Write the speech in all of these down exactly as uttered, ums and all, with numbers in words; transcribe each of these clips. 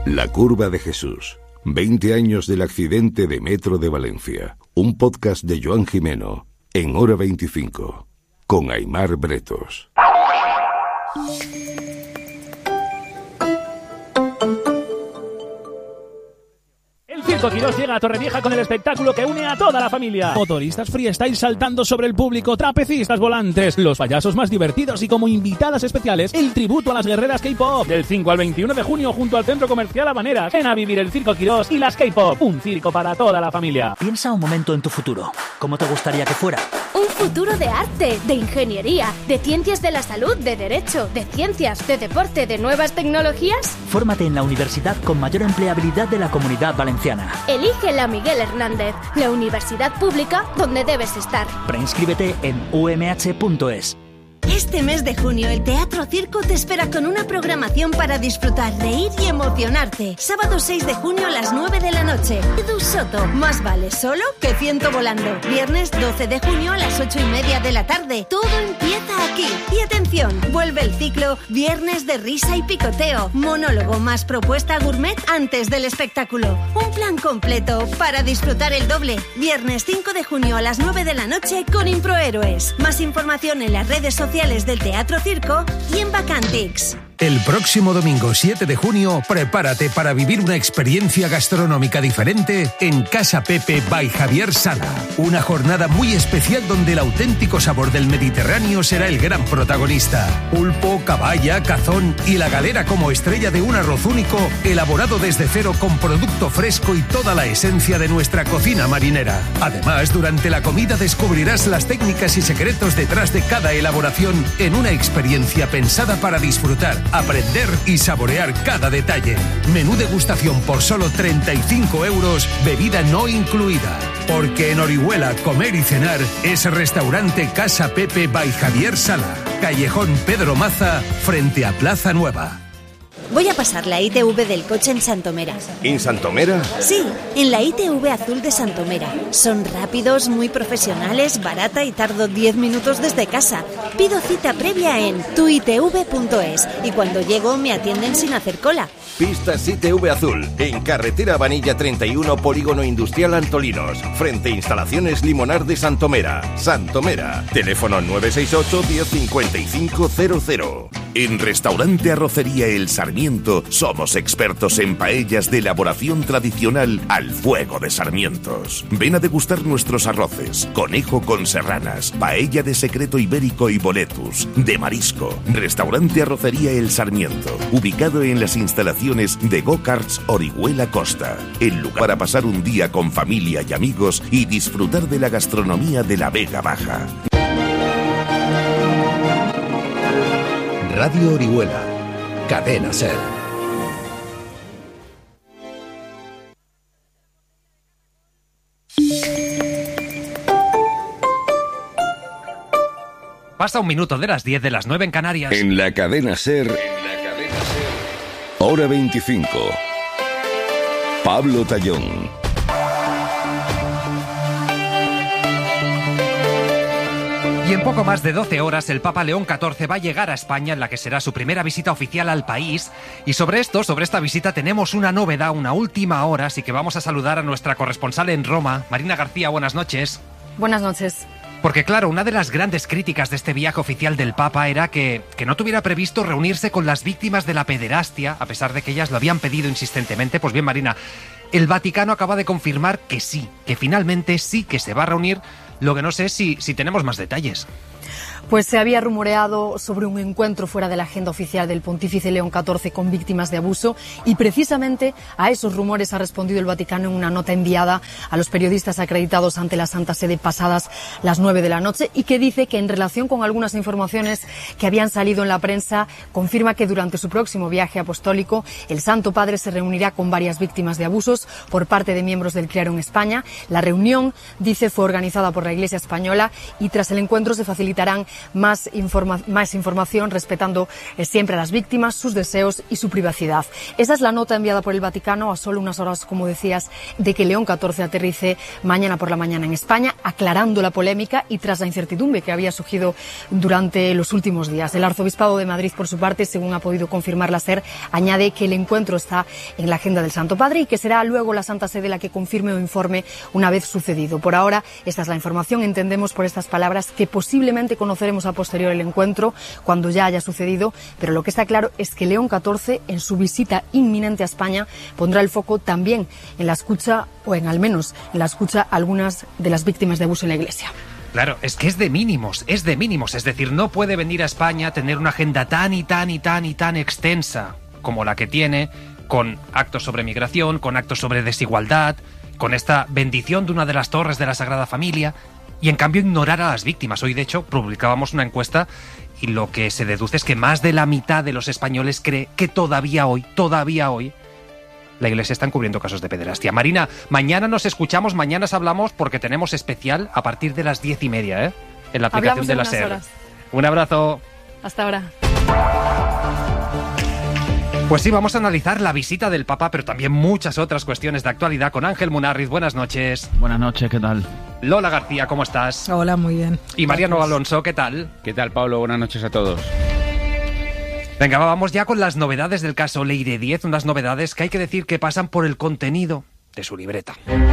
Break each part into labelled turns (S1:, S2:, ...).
S1: La curva de Jesús. veinte años del accidente de Metro de Valencia. Un podcast de Joan Jimeno en Hora veinticinco. Con Aimar Bretos.
S2: El Circo Quirós llega a Torrevieja con el espectáculo que une a toda la familia. Motoristas freestyle saltando sobre el público, trapecistas volantes, los payasos más divertidos y como invitadas especiales, el tributo a las guerreras K-pop. Del cinco al veintiuno de junio junto al Centro Comercial Habaneras. Ven a vivir el Circo Quirós y las K-pop. Un circo para toda la familia.
S3: Piensa un momento en tu futuro. ¿Cómo te gustaría que fuera?
S4: Un futuro de arte, de ingeniería, de ciencias de la salud, de derecho, de ciencias, de deporte, de nuevas tecnologías.
S3: Fórmate en la universidad con mayor empleabilidad de la Comunidad Valenciana.
S4: Elige la Miguel Hernández, la universidad pública donde debes estar.
S3: Preinscríbete en u m h punto es.
S5: Este mes de junio el Teatro Circo te espera con una programación para disfrutar, reír y emocionarte. Sábado seis de junio a las nueve de la noche. Edu Soto, más vale solo que ciento volando. Viernes doce de junio a las ocho y media de la tarde. Todo empieza aquí. Y atención, vuelve el ciclo Viernes de risa y picoteo. Monólogo más propuesta gourmet antes del espectáculo. Un plan completo para disfrutar el doble. Viernes cinco de junio a las nueve de la noche con Improhéroes. Más información en las redes sociales del Teatro Circo y en Vacantix.
S6: El próximo domingo siete de junio, prepárate para vivir una experiencia gastronómica diferente en Casa Pepe by Javier Sala. Una jornada muy especial donde el auténtico sabor del Mediterráneo será el gran protagonista. Pulpo, caballa, cazón y la galera como estrella de un arroz único elaborado desde cero con producto fresco y toda la esencia de nuestra cocina marinera. Además, durante la comida descubrirás las técnicas y secretos detrás de cada elaboración en una experiencia pensada para disfrutar, aprender y saborear cada detalle. Menú degustación por solo treinta y cinco euros, bebida no incluida. Porque en Orihuela comer y cenar es Restaurante Casa Pepe by Javier Sala. Callejón Pedro Maza, frente a Plaza Nueva.
S5: Voy a pasar la I T V del coche en Santomera.
S7: ¿En Santomera?
S5: Sí, en la I T V azul de Santomera. Son rápidos, muy profesionales, barata y tardo diez minutos desde casa. Pido cita previa en tu i t v punto es y cuando llego me atienden sin hacer cola.
S7: Pistas I T V Azul, en carretera Vanilla treinta y uno, Polígono Industrial Antolinos, frente a Instalaciones Limonar de Santomera. Santomera, teléfono nueve seis ocho, diez cincuenta y cinco cero cero. En Restaurante Arrocería El Sarmiento somos expertos en paellas de elaboración tradicional al fuego de sarmientos. Ven a degustar nuestros arroces, conejo con serranas, paella de secreto ibérico y boletus, de marisco. Restaurante Arrocería El Sarmiento, ubicado en las instalaciones de Go-Karts Orihuela Costa. El lugar para pasar un día con familia y amigos y disfrutar de la gastronomía de la Vega Baja.
S8: Radio Orihuela, Cadena Ser.
S9: Pasa un minuto de las diez, de las nueve en Canarias.
S1: En la Cadena Ser, en la Cadena Ser. Hora veinticinco. Pablo Tallón.
S9: Y en poco más de doce horas el Papa León catorce va a llegar a España, en la que será su primera visita oficial al país. Y sobre esto, sobre esta visita, tenemos una novedad, una última hora, así que vamos a saludar a nuestra corresponsal en Roma, Marina García. Buenas noches.
S10: Buenas noches.
S9: Porque claro, una de las grandes críticas de este viaje oficial del Papa era que, que no tuviera previsto reunirse con las víctimas de la pederastia, a pesar de que ellas lo habían pedido insistentemente. Pues bien, Marina, el Vaticano acaba de confirmar que sí, que finalmente sí que se va a reunir. Lo que no sé es si, si tenemos más detalles.
S10: Pues se había rumoreado sobre un encuentro fuera de la agenda oficial del Pontífice León catorce con víctimas de abuso y precisamente a esos rumores ha respondido el Vaticano en una nota enviada a los periodistas acreditados ante la Santa Sede pasadas las nueve de la noche y que dice que en relación con algunas informaciones que habían salido en la prensa confirma que durante su próximo viaje apostólico el Santo Padre se reunirá con varias víctimas de abusos por parte de miembros del clero en España. La reunión, dice, fue organizada por la Iglesia Española y tras el encuentro se facilitará darán más, informa más información respetando eh, siempre a las víctimas, sus deseos y su privacidad. Esa es la nota enviada por el Vaticano a solo unas horas, como decías, de que León catorce aterrice mañana por la mañana en España, aclarando la polémica y tras la incertidumbre que había surgido durante los últimos días. El Arzobispado de Madrid, por su parte, según ha podido confirmar la SER, añade que el encuentro está en la agenda del Santo Padre y que será luego la Santa Sede la que confirme o informe una vez sucedido. Por ahora, esta es la información. Entendemos por estas palabras que posiblemente conoceremos a posterior el encuentro cuando ya haya sucedido, pero lo que está claro es que León catorce, en su visita inminente a España, pondrá el foco también en la escucha, o en al menos en la escucha a algunas de las víctimas de abuso en la Iglesia.
S9: Claro, es que es de mínimos, es de mínimos. Es decir, no puede venir a España a tener una agenda tan y tan y tan y tan extensa como la que tiene, con actos sobre migración, con actos sobre desigualdad, con esta bendición de una de las torres de la Sagrada Familia, y en cambio ignorar a las víctimas. Hoy, de hecho, publicábamos una encuesta y lo que se deduce es que más de la mitad de los españoles cree que todavía hoy, todavía hoy, la Iglesia está encubriendo casos de pederastia. Marina, mañana nos escuchamos, mañana hablamos porque tenemos especial a partir de las diez y media, ¿eh? En la aplicación de la SER. Un abrazo.
S10: Hasta ahora.
S9: Pues sí, vamos a analizar la visita del Papa, pero también muchas otras cuestiones de actualidad con Ángel Munarriz. Buenas noches.
S11: Buenas noches, ¿qué tal?
S9: Lola García, ¿cómo estás?
S12: Hola, muy bien.
S9: Y Mariano Alonso, ¿qué tal?
S11: ¿Qué tal, Pablo? Buenas noches a todos.
S9: Venga, vamos ya con las novedades del caso Leire Díez, unas novedades que hay que decir que pasan por el contenido de su libreta.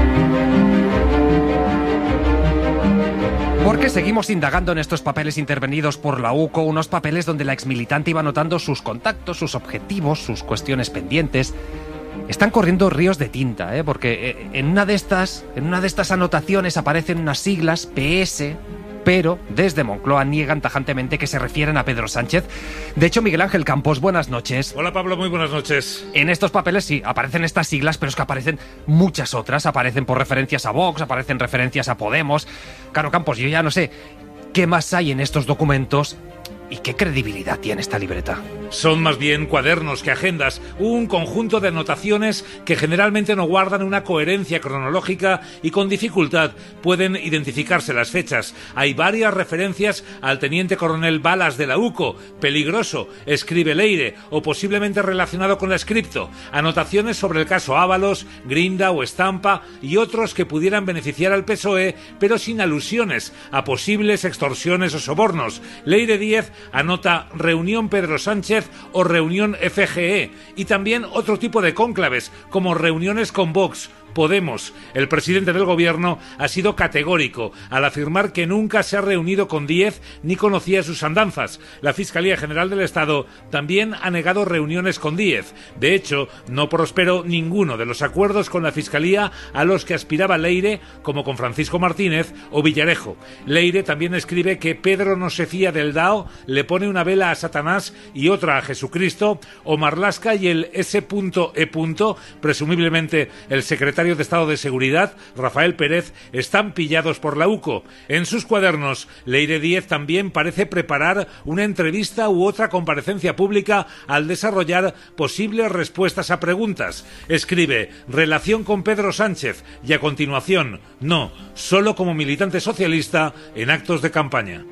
S9: Porque seguimos indagando en estos papeles intervenidos por la U C O, unos papeles donde la exmilitante iba anotando sus contactos, sus objetivos, sus cuestiones pendientes. Están corriendo ríos de tinta, ¿eh? Porque en una de estas, en una de estas anotaciones aparecen unas siglas, P S, pero desde Moncloa niegan tajantemente que se refieren a Pedro Sánchez. De hecho, Miguel Ángel Campos, buenas noches.
S13: Hola, Pablo, muy buenas noches.
S9: En estos papeles sí, aparecen estas siglas, pero es que aparecen muchas otras. Aparecen por referencias a Vox, aparecen referencias a Podemos. Claro, Campos, yo ya no sé qué más hay en estos documentos y qué credibilidad tiene esta libreta.
S13: Son más bien cuadernos que agendas, un conjunto de anotaciones que generalmente no guardan una coherencia cronológica y con dificultad pueden identificarse las fechas. Hay varias referencias al teniente coronel Balas de la U C O, peligroso, escribe Leire, o posiblemente relacionado con la Scripto, anotaciones sobre el caso Ábalos, Grinda o Estampa y otros que pudieran beneficiar al P S O E, pero sin alusiones a posibles extorsiones o sobornos. Leire Díez anota reunión Pedro Sánchez o reunión F G E y también otro tipo de cónclaves como reuniones con Vox, Podemos. El presidente del gobierno ha sido categórico al afirmar que nunca se ha reunido con Díez ni conocía sus andanzas. La Fiscalía General del Estado también ha negado reuniones con Díez. De hecho, no prosperó ninguno de los acuerdos con la Fiscalía a los que aspiraba Leire, como con Francisco Martínez o Villarejo. Leire también escribe que Pedro no se fía del D A O, le pone una vela a Satanás y otra a Jesucristo, o Marlaska y el S E presumiblemente el secretario de Estado de Seguridad, Rafael Pérez, están pillados por la U C O. En sus cuadernos, Leire Díez también parece preparar una entrevista u otra comparecencia pública al desarrollar posibles respuestas a preguntas. Escribe, relación con Pedro Sánchez, y a continuación, no, solo como militante socialista en actos de campaña.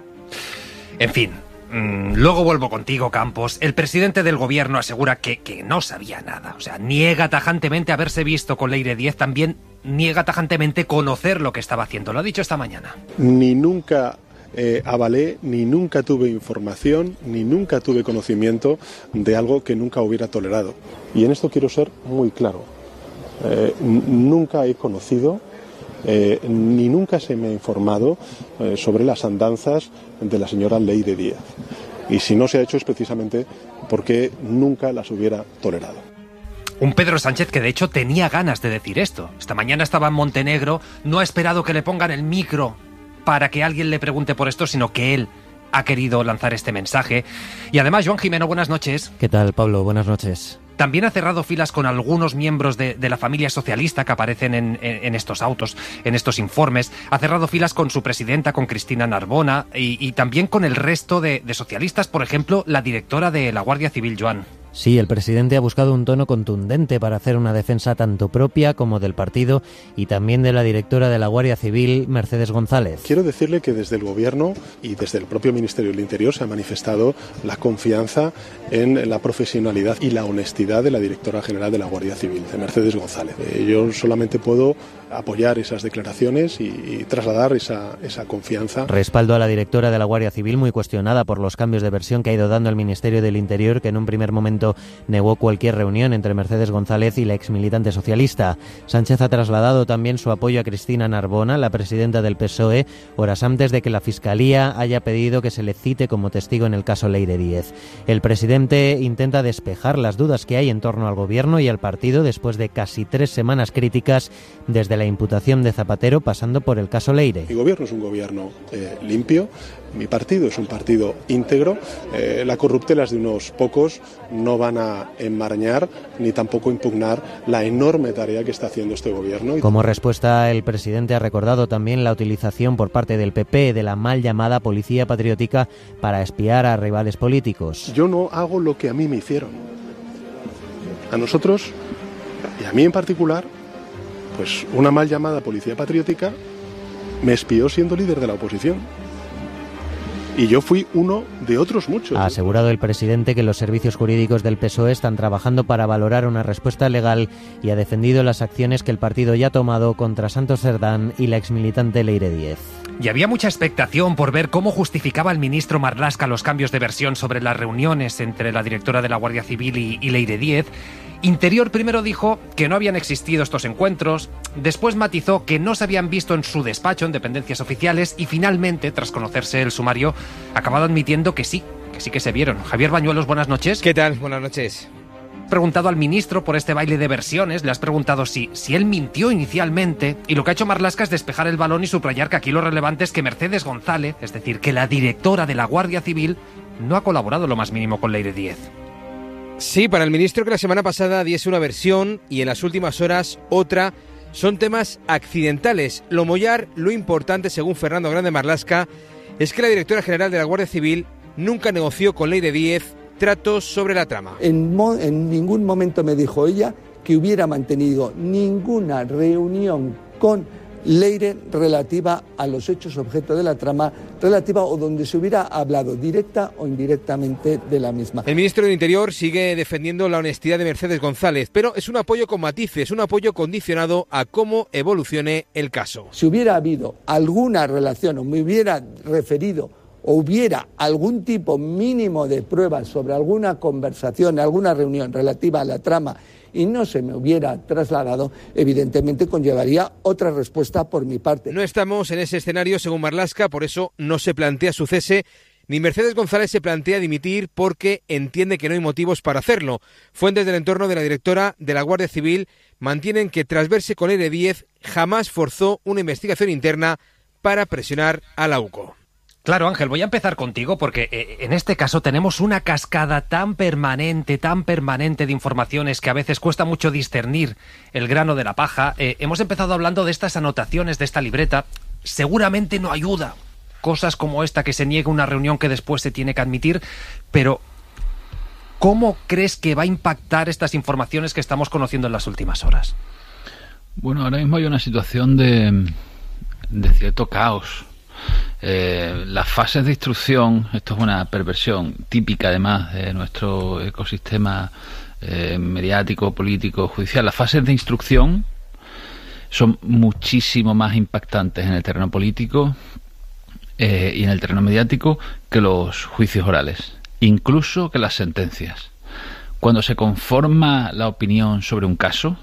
S9: En fin. Luego vuelvo contigo, Campos. El presidente del gobierno asegura que, que no sabía nada. O sea, niega tajantemente haberse visto con Leire Díez. También niega tajantemente conocer lo que estaba haciendo. Lo ha dicho esta mañana.
S14: Ni nunca eh, avalé, ni nunca tuve información, ni nunca tuve conocimiento de algo que nunca hubiera tolerado. Y en esto quiero ser muy claro. Eh, nunca he conocido... Eh, ni nunca se me ha informado eh, sobre las andanzas de la señora Leire Díez. Y si no se ha hecho es precisamente porque nunca las hubiera tolerado.
S9: Un Pedro Sánchez que de hecho tenía ganas de decir esto. Esta mañana estaba en Montenegro, no ha esperado que le pongan el micro para que alguien le pregunte por esto, sino que él ha querido lanzar este mensaje. Y además, Joan Jimeno, buenas noches.
S15: ¿Qué tal, Pablo? Buenas noches.
S9: También ha cerrado filas con algunos miembros de, de la familia socialista que aparecen en, en, en estos autos, en estos informes. Ha cerrado filas con su presidenta, con Cristina Narbona, y, y también con el resto de, de socialistas, por ejemplo, la directora de la Guardia Civil, Joan.
S12: Sí, el presidente ha buscado un tono contundente para hacer una defensa tanto propia como del partido y también de la directora de la Guardia Civil, Mercedes González.
S14: Quiero decirle que desde el Gobierno y desde el propio Ministerio del Interior se ha manifestado la confianza en la profesionalidad y la honestidad de la directora general de la Guardia Civil, de Mercedes González. Eh, yo solamente puedo apoyar esas declaraciones y, y trasladar esa, esa confianza.
S12: Respaldo a la directora de la Guardia Civil, muy cuestionada por los cambios de versión que ha ido dando el Ministerio del Interior, que en un primer momento negó cualquier reunión entre Mercedes González y la exmilitante socialista. Sánchez ha trasladado también su apoyo a Cristina Narbona, la presidenta del P S O E, horas antes de que la Fiscalía haya pedido que se le cite como testigo en el caso Leire Díez. El presidente intenta despejar las dudas que hay en torno al Gobierno y al partido después de casi tres semanas críticas desde la imputación de Zapatero pasando por el caso Leire.
S14: Mi Gobierno es un Gobierno eh, limpio. Mi partido es un partido íntegro. Eh, las corruptelas de unos pocos no van a enmarañar ni tampoco impugnar la enorme tarea que está haciendo este Gobierno.
S12: Como respuesta, el presidente ha recordado también la utilización por parte del P P de la mal llamada policía patriótica para espiar a rivales políticos.
S14: Yo no hago lo que a mí me hicieron. A nosotros, y a mí en particular, pues una mal llamada policía patriótica me espió siendo líder de la oposición. Y yo fui uno de otros muchos.
S12: Ha asegurado el presidente que los servicios jurídicos del P S O E están trabajando para valorar una respuesta legal y ha defendido las acciones que el partido ya ha tomado contra Santos Cerdán y la exmilitante Leire Díez.
S9: Y había mucha expectación por ver cómo justificaba el ministro Marlaska los cambios de versión sobre las reuniones entre la directora de la Guardia Civil y, y Leire Díez. Interior primero dijo que no habían existido estos encuentros, después matizó que no se habían visto en su despacho en dependencias oficiales y finalmente, tras conocerse el sumario, ha acabado admitiendo que sí, que sí que se vieron. Javier Bañuelos, buenas noches.
S15: ¿Qué tal? Buenas noches.
S9: Preguntado al ministro por este baile de versiones, le has preguntado si, si él mintió inicialmente, y lo que ha hecho Marlaska es despejar el balón y subrayar que aquí lo relevante es que Mercedes González, es decir, que la directora de la Guardia Civil, no ha colaborado lo más mínimo con Leire Díez.
S15: Sí, para el ministro que la semana pasada diese una versión y en las últimas horas otra, son temas accidentales. Lo mollar, lo importante, según Fernando Grande Marlaska, es que la directora general de la Guardia Civil nunca negoció con Leire Díez tratos sobre la trama.
S16: En, mo- en ningún momento me dijo ella que hubiera mantenido ninguna reunión con Leire relativa a los hechos objeto de la trama, relativa o donde se hubiera hablado directa o indirectamente de la misma.
S15: El ministro del Interior sigue defendiendo la honestidad de Mercedes González, pero es un apoyo con matices, un apoyo condicionado a cómo evolucione el caso.
S16: Si hubiera habido alguna relación o me hubiera referido o hubiera algún tipo mínimo de pruebas sobre alguna conversación, alguna reunión relativa a la trama y no se me hubiera trasladado, evidentemente conllevaría otra respuesta por mi parte.
S15: No estamos en ese escenario, según Marlaska, por eso no se plantea su cese, ni Mercedes González se plantea dimitir porque entiende que no hay motivos para hacerlo. Fuentes del entorno de la directora de la Guardia Civil mantienen que tras verse con Leire Díez jamás forzó una investigación interna para presionar a la U C O.
S9: Claro, Ángel, voy a empezar contigo porque eh, en este caso tenemos una cascada tan permanente, tan permanente de informaciones que a veces cuesta mucho discernir el grano de la paja. Eh, hemos empezado hablando de estas anotaciones de esta libreta. Seguramente no ayuda cosas como esta, que se niegue una reunión que después se tiene que admitir, pero ¿cómo crees que va a impactar estas informaciones que estamos conociendo en las últimas horas?
S11: Bueno, ahora mismo hay una situación de, de cierto caos. Eh, las fases de instrucción, esto es una perversión típica además de nuestro ecosistema eh, mediático, político, judicial. Las fases de instrucción son muchísimo más impactantes en el terreno político eh, y en el terreno mediático que los juicios orales, incluso que las sentencias. Cuando se conforma la opinión sobre un caso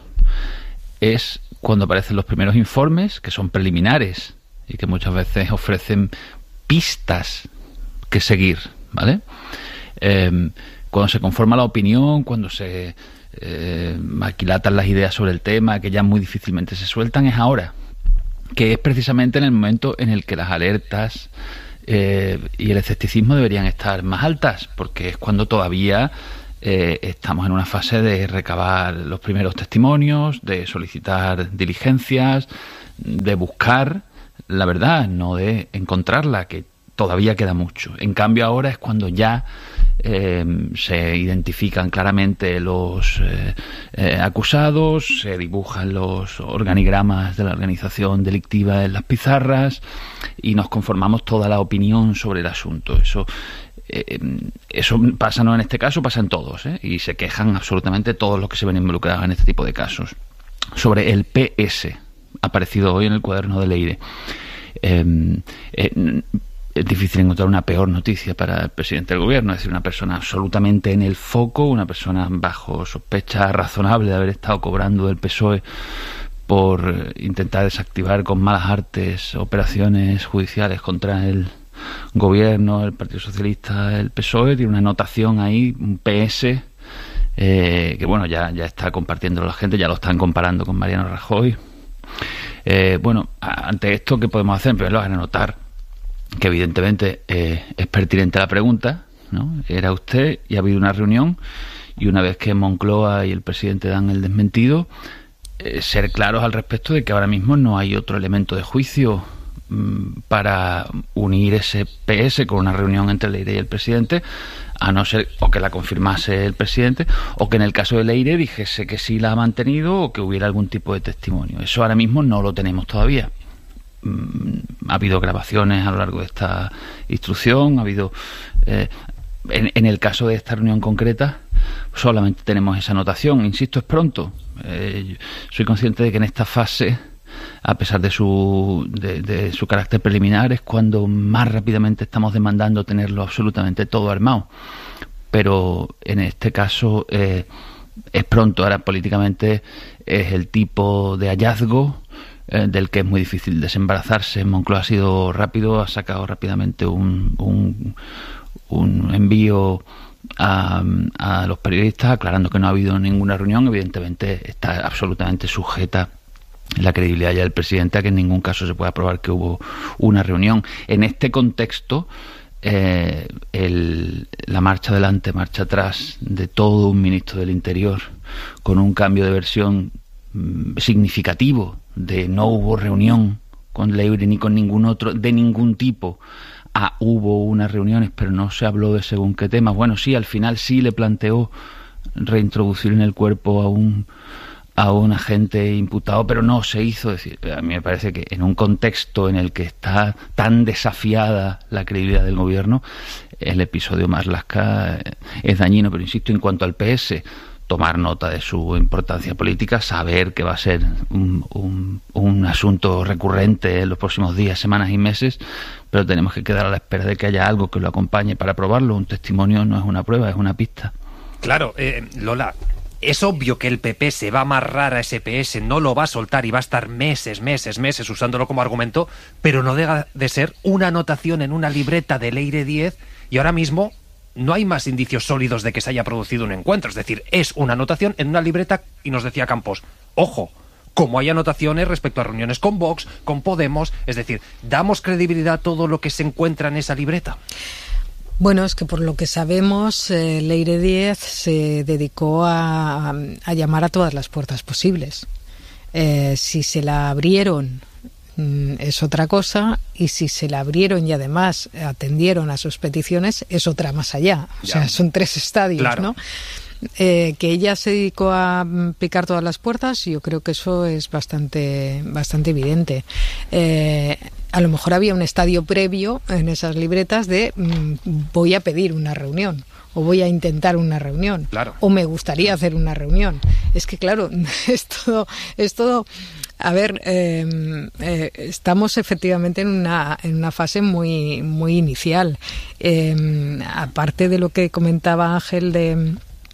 S11: es cuando aparecen los primeros informes, que son preliminares y que muchas veces ofrecen pistas que seguir, ¿vale? Eh, cuando se conforma la opinión, cuando se eh, maquilatan las ideas sobre el tema, que ya muy difícilmente se sueltan, es ahora, que es precisamente en el momento en el que las alertas eh, y el escepticismo deberían estar más altas, porque es cuando todavía eh, estamos en una fase de recabar los primeros testimonios, de solicitar diligencias, de buscar la verdad, no de encontrarla, que todavía queda mucho. En cambio ahora es cuando ya eh, se identifican claramente los eh, eh, acusados, se dibujan los organigramas de la organización delictiva en las pizarras y nos conformamos toda la opinión sobre el asunto. Eso eh, eso pasa no en este caso, pasa en todos, ¿eh? Y se quejan absolutamente todos los que se ven involucrados en este tipo de casos. Sobre el P S, aparecido hoy en el cuaderno de Leire. Eh, eh, es difícil encontrar una peor noticia para el presidente del gobierno, es decir, una persona absolutamente en el foco, una persona bajo sospecha razonable de haber estado cobrando del P S O E por intentar desactivar con malas artes operaciones judiciales contra el gobierno, el Partido Socialista, el P S O E. Tiene una anotación ahí, un P S, eh, que bueno, ya, ya está compartiendo la gente, ya lo están comparando con Mariano Rajoy. Eh, bueno, ante esto, ¿qué podemos hacer? En primer lugar, anotar que evidentemente eh, es pertinente la pregunta, ¿no? Era usted y ha habido una reunión, y una vez que Moncloa y el presidente dan el desmentido, eh, ser claros al respecto de que ahora mismo no hay otro elemento de juicio mmm, para unir ese P S con una reunión entre Leire y el presidente, a no ser o que la confirmase el presidente, o que en el caso de Leire dijese que sí la ha mantenido, o que hubiera algún tipo de testimonio. Eso ahora mismo no lo tenemos todavía. Ha habido grabaciones a lo largo de esta instrucción, ha habido eh, en, en el caso de esta reunión concreta solamente tenemos esa anotación. Insisto, es pronto. Eh, soy consciente de que en esta fase, a pesar de su de, de su carácter preliminar, es cuando más rápidamente estamos demandando tenerlo absolutamente todo armado, pero en este caso eh, es pronto. Ahora políticamente es el tipo de hallazgo eh, del que es muy difícil desembarazarse. Moncloa ha sido rápido, ha sacado rápidamente un, un, un envío a, a los periodistas aclarando que no ha habido ninguna reunión. Evidentemente está absolutamente sujeta la credibilidad ya del presidente a que en ningún caso se pueda probar que hubo una reunión. En este contexto, eh, el, la marcha adelante, marcha atrás de todo un ministro del Interior, con un cambio de versión mmm, significativo de no hubo reunión con Leire ni con ningún otro, de ningún tipo, a hubo unas reuniones pero no se habló de según qué temas. Bueno, sí, al final sí le planteó reintroducir en el cuerpo a un a un agente imputado, pero no se hizo. Es decir, a mí me parece que en un contexto en el que está tan desafiada la credibilidad del gobierno, el episodio Marlaska es dañino. Pero insisto, en cuanto al P S, tomar nota de su importancia política, saber que va a ser un, un, un asunto recurrente en los próximos días, semanas y meses, pero tenemos que quedar a la espera de que haya algo que lo acompañe para probarlo. Un testimonio no es una prueba, es una pista.
S9: Claro, eh, Lola, es obvio que el P P se va a amarrar a ese P S, no lo va a soltar y va a estar meses, meses, meses usándolo como argumento, pero no deja de ser una anotación en una libreta de Leire Díez, y ahora mismo no hay más indicios sólidos de que se haya producido un encuentro. Es decir, es una anotación en una libreta, y nos decía Campos, ojo, como hay anotaciones respecto a reuniones con Vox, con Podemos, es decir, ¿damos credibilidad a todo lo que se encuentra en esa libreta?
S17: Bueno, es que por lo que sabemos, eh, Leire Díez se dedicó a, a llamar a todas las puertas posibles. Eh, si se la abrieron mm, es otra cosa, y si se la abrieron y además atendieron a sus peticiones es otra más allá. O ya. sea, son tres estadios, claro. ¿no? Eh, que ella se dedicó a picar todas las puertas, yo creo que eso es bastante bastante evidente. Eh, a lo mejor había un estadio previo en esas libretas de mmm, voy a pedir una reunión, o voy a intentar una reunión, claro. o me gustaría hacer una reunión. Es que claro, es todo, es todo. A ver, eh, eh, estamos efectivamente en una en una fase muy muy inicial. Eh, aparte de lo que comentaba Ángel de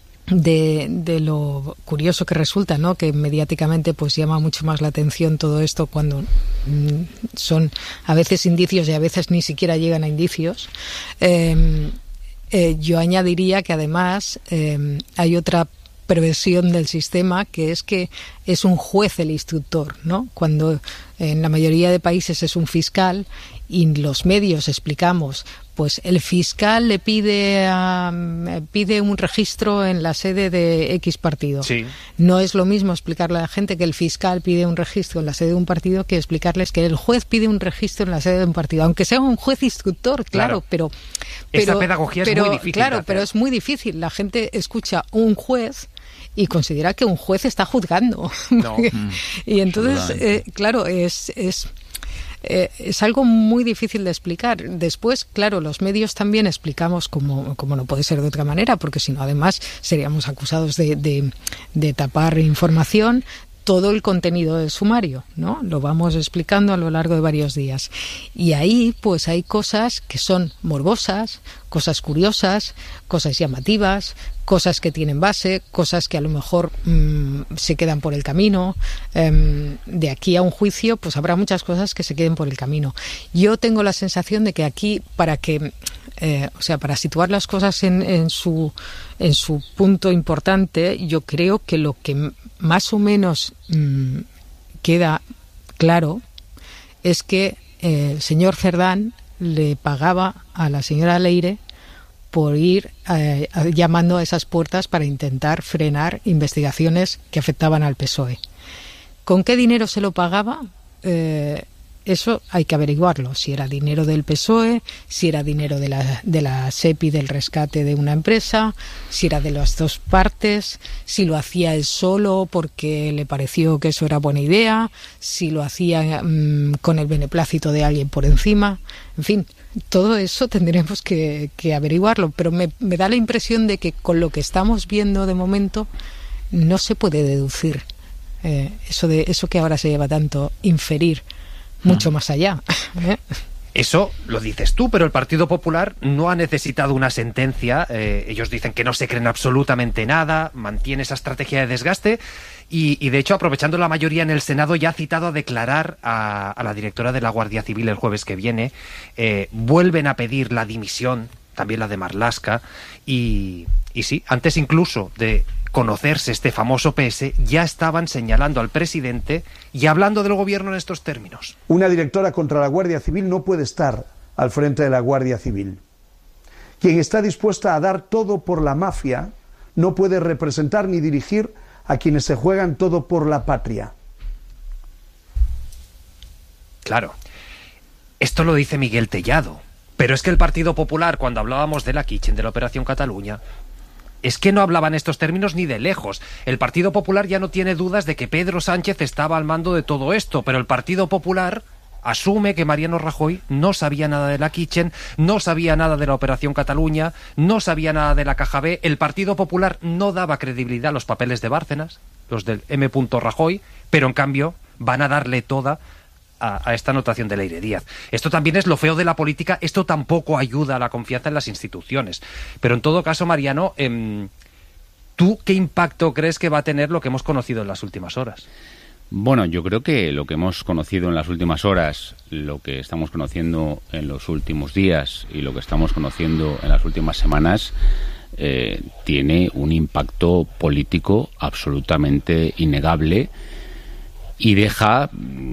S17: De, de lo curioso que resulta, ¿no? Que mediáticamente pues llama mucho más la atención todo esto cuando mm, son a veces indicios y a veces ni siquiera llegan a indicios. Eh, eh, yo añadiría que además eh, hay otra perversión del sistema, que es que es un juez el instructor, ¿no? Cuando en la mayoría de países es un fiscal, y los medios explicamos, pues el fiscal le pide a, pide un registro en la sede de X partido.
S9: Sí.
S17: No es lo mismo explicarle a la gente que el fiscal pide un registro en la sede de un partido que explicarles que el juez pide un registro en la sede de un partido, aunque sea un juez instructor, claro, claro. pero, pero
S9: esa pedagogía
S17: pero,
S9: es muy difícil.
S17: Claro, pero es muy difícil. La gente escucha un juez y considera que un juez está juzgando.
S9: No.
S17: Y entonces, eh, claro, es... es Eh, es algo muy difícil de explicar. Después, claro, los medios también explicamos como, como no puede ser de otra manera, porque si no, además, seríamos acusados de, de, de tapar información. Todo el contenido del sumario, ¿no? Lo vamos explicando a lo largo de varios días. Y ahí, pues, hay cosas que son morbosas, cosas curiosas, cosas llamativas, cosas que tienen base, cosas que a lo mejor mmm, se quedan por el camino. Um, de aquí a un juicio, pues habrá muchas cosas que se queden por el camino. Yo tengo la sensación de que aquí, para que, eh, o sea, para situar las cosas en, en su en su punto importante, yo creo que lo que más o menos mmm, queda claro es que eh, el señor Cerdán le pagaba a la señora Leire por ir eh, llamando a esas puertas para intentar frenar investigaciones que afectaban al P S O E. ¿Con qué dinero se lo pagaba? Eh, eso hay que averiguarlo. Si era dinero del P S O E, si era dinero de la, de la SEPI del rescate de una empresa, si era de las dos partes, si lo hacía él solo porque le pareció que eso era buena idea, si lo hacía mmm, con el beneplácito de alguien por encima. En fin, todo eso tendremos que, que averiguarlo, pero me, me da la impresión de que con lo que estamos viendo de momento no se puede deducir eh, eso de eso que ahora se lleva tanto, inferir mucho más allá. ¿eh?
S9: Eso lo dices tú, pero el Partido Popular no ha necesitado una sentencia. Eh, ellos dicen que no se creen absolutamente nada, mantiene esa estrategia de desgaste y, y de hecho, aprovechando la mayoría en el Senado, ya ha citado a declarar a, a la directora de la Guardia Civil el jueves que viene. Eh, vuelven a pedir la dimisión, también la de Marlaska, y, y sí, antes incluso de conocerse este famoso P S, ya estaban señalando al presidente y hablando del gobierno en estos términos.
S18: Una directora contra la Guardia Civil no puede estar al frente de la Guardia Civil. Quien está dispuesta a dar todo por la mafia no puede representar ni dirigir a quienes se juegan todo por la patria.
S9: Claro, esto lo dice Miguel Tellado, pero es que el Partido Popular, cuando hablábamos de la Kitchen, de la Operación Cataluña, es que no hablaban estos términos ni de lejos. El Partido Popular ya no tiene dudas de que Pedro Sánchez estaba al mando de todo esto, pero el Partido Popular asume que Mariano Rajoy no sabía nada de la Kitchen, no sabía nada de la Operación Cataluña, no sabía nada de la Caja B. El Partido Popular no daba credibilidad a los papeles de Bárcenas, los del M. Rajoy, pero en cambio van a darle toda A, a esta anotación de Leire Díaz. Esto también es lo feo de la política, esto tampoco ayuda a la confianza en las instituciones. Pero en todo caso, Mariano, eh, ¿tú qué impacto crees que va a tener lo que hemos conocido en las últimas horas?
S19: Bueno, yo creo que lo que hemos conocido en las últimas horas, lo que estamos conociendo en los últimos días y lo que estamos conociendo en las últimas semanas eh, tiene un impacto político absolutamente innegable y deja,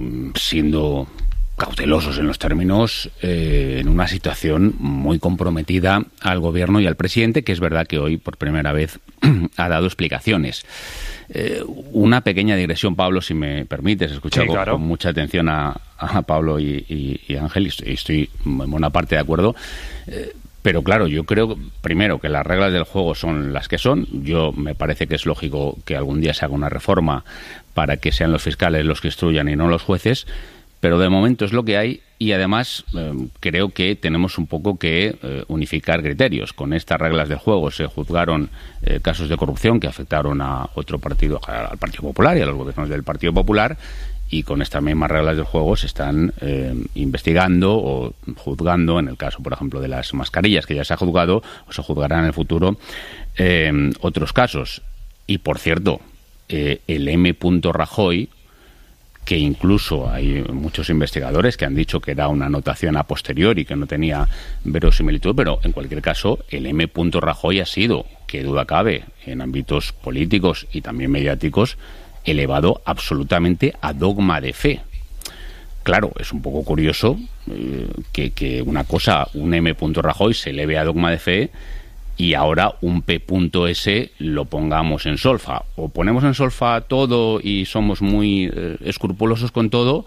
S19: siendo cautelosos en los términos, eh, en una situación muy comprometida al gobierno y al presidente, que es verdad que hoy por primera vez ha dado explicaciones. Eh, una pequeña digresión, Pablo, si me permites, he escuchado sí, claro. con, con mucha atención a, a Pablo y, y, y Ángel, y estoy en buena parte de acuerdo. Eh, Pero claro, yo creo, primero, que las reglas del juego son las que son. Yo me parece que es lógico que algún día se haga una reforma para que sean los fiscales los que instruyan y no los jueces, pero de momento es lo que hay y además eh, creo que tenemos un poco que eh, unificar criterios. Con estas reglas del juego se juzgaron eh, casos de corrupción que afectaron a otro partido, al Partido Popular y a los gobiernos del Partido Popular, y con estas mismas reglas del juego se están eh, investigando o juzgando, en el caso, por ejemplo, de las mascarillas, que ya se ha juzgado, o se juzgarán en el futuro, eh, otros casos. Y, por cierto, eh, el M. Rajoy, que incluso hay muchos investigadores que han dicho que era una anotación a posteriori, que no tenía verosimilitud, pero en cualquier caso, el M. Rajoy ha sido, que duda cabe, en ámbitos políticos y también mediáticos, elevado absolutamente a dogma de fe. claro, es un poco curioso eh, que, que una cosa, un M. Rajoy se eleve a dogma de fe y ahora un P. S. lo pongamos en solfa. O ponemos en solfa todo y somos muy eh, escrupulosos con todo,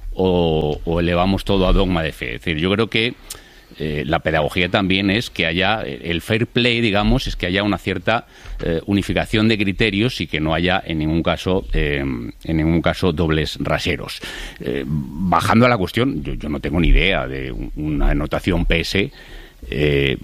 S19: o, o elevamos todo a dogma de fe. Es decir, yo creo que Eh, la pedagogía también es que haya, el fair play, digamos, es que haya una cierta eh, unificación de criterios y que no haya en ningún caso eh, en ningún caso dobles raseros. Eh, bajando a la cuestión, yo, yo no tengo ni idea de una anotación P S. Eh,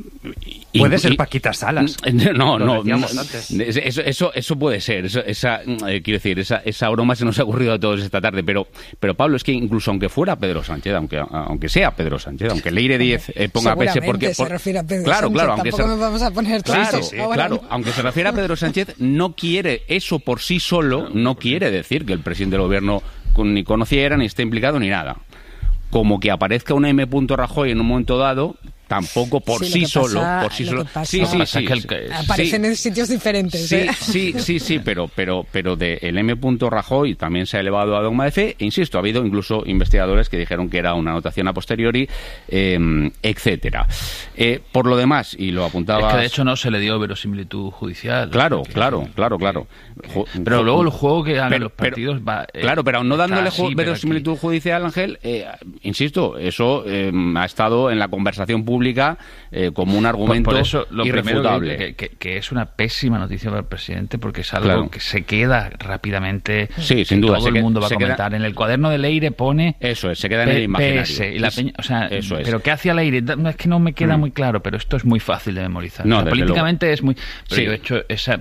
S9: puede
S19: y,
S9: ser
S19: y,
S9: Paquita Salas.
S19: No, no, no
S9: antes.
S19: eso, eso, eso puede ser. Eso, esa, eh, quiero decir, esa, esa broma se nos ha ocurrido a todos esta tarde. Pero, pero Pablo, es que incluso aunque fuera Pedro Sánchez, aunque, aunque sea Pedro Sánchez, aunque Leire Díez eh, ponga P S, porque
S17: se refiere a Pedro
S19: claro,
S17: Sánchez,
S19: claro, aunque
S17: tampoco
S19: se,
S17: me vamos a poner
S19: claro,
S17: sí, sí,
S19: claro, aunque se refiera a Pedro Sánchez, no quiere eso por sí solo, no quiere decir que el presidente del gobierno ni conociera ni esté implicado ni nada. Como que aparezca un M. Rajoy en un momento dado, tampoco por sí, sí solo,
S17: pasa,
S19: por sí solo.
S17: Pasa,
S19: sí, sí, sí,
S11: que el que,
S17: aparecen
S19: sí,
S17: en sitios diferentes.
S19: Sí,
S17: ¿eh?
S19: sí, sí, sí, pero, pero, pero de el M. Rajoy también se ha elevado a dogma de fe. E insisto, ha habido incluso investigadores que dijeron que era una anotación a posteriori, eh, etcétera. Eh, por lo demás, y lo apuntaba.
S11: Es que de hecho no se le dio verosimilitud judicial.
S19: Claro,
S11: que,
S19: claro,
S11: que,
S19: claro, claro.
S11: Pero luego el juego que hagan
S19: pero,
S11: los partidos
S19: pero,
S11: va. Eh,
S19: claro, pero aún no dándole
S11: así,
S19: verosimilitud judicial, Ángel, eh, insisto, eso eh, ha estado en la conversación pública. Eh, como un argumento
S11: por, por eso, lo
S19: irrefutable.
S11: Que, que, que es una pésima noticia para el presidente, porque es algo
S19: claro.
S11: que se queda rápidamente.
S19: Sí, sin duda.
S11: Todo el
S19: queda,
S11: mundo va a comentar. Queda, en el cuaderno de Leire pone.
S19: Eso es, se queda en el imaginario.
S11: P S, y la peña, o sea,
S19: eso es.
S11: Pero ¿qué hacía Leire? Es que no me queda mm. muy claro, pero esto es muy fácil de memorizar.
S19: No,
S11: o sea, políticamente
S19: luego.
S11: es muy. Pero
S19: sí.
S11: yo he hecho esa.